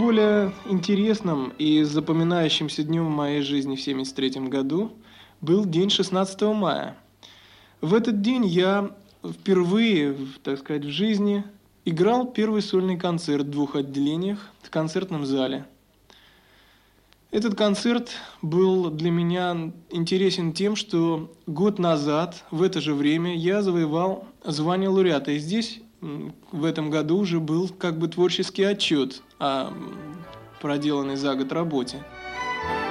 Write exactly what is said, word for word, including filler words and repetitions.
наиболее интересным и запоминающимся днем в моей жизни в семьдесят третьем году был день шестнадцатого мая. В этот день я впервые, так сказать, в жизни играл первый сольный концерт в двух отделениях в концертном зале. Этот концерт был для меня интересен тем, что год назад, в это же время, я завоевал звание лауреата. И здесь, в этом году, уже был как бы творческий отчет о проделанной за год работе.